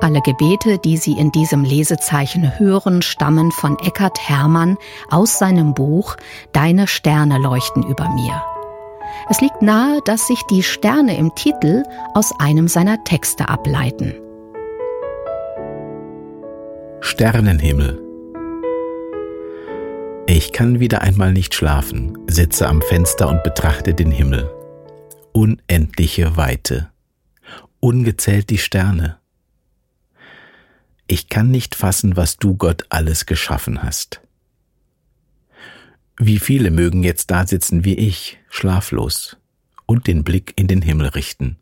Alle Gebete, die Sie in diesem Lesezeichen hören, stammen von Eckhard Hermann aus seinem Buch »Deine Sterne leuchten über mir«. Es liegt nahe, dass sich die Sterne im Titel aus einem seiner Texte ableiten. Sternenhimmel. Ich kann wieder einmal nicht schlafen, sitze am Fenster und betrachte den Himmel. Unendliche Weite. Ungezählt die Sterne. Ich kann nicht fassen, was du, Gott, alles geschaffen hast. Wie viele mögen jetzt da sitzen wie ich, schlaflos, und den Blick in den Himmel richten.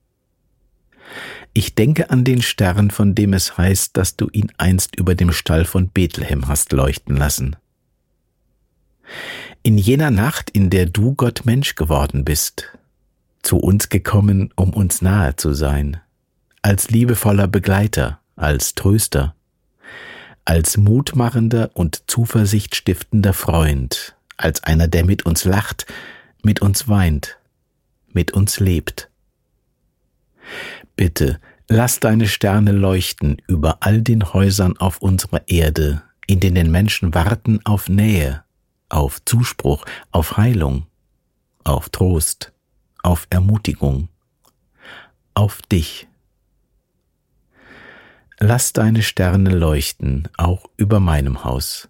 Ich denke an den Stern, von dem es heißt, dass du ihn einst über dem Stall von Bethlehem hast leuchten lassen. In jener Nacht, in der du, Gott, Mensch geworden bist, zu uns gekommen, um uns nahe zu sein, als liebevoller Begleiter, als Tröster, als mutmachender und zuversichtstiftender Freund, als einer, der mit uns lacht, mit uns weint, mit uns lebt. Bitte, lass deine Sterne leuchten über all den Häusern auf unserer Erde, in denen Menschen warten auf Nähe, auf Zuspruch, auf Heilung, auf Trost, auf Ermutigung, auf dich. Lass deine Sterne leuchten, auch über meinem Haus,